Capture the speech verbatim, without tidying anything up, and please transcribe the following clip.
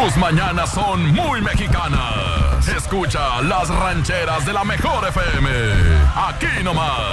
Tus mañanas son muy mexicanas. Escucha las rancheras de la mejor F M. Aquí nomás.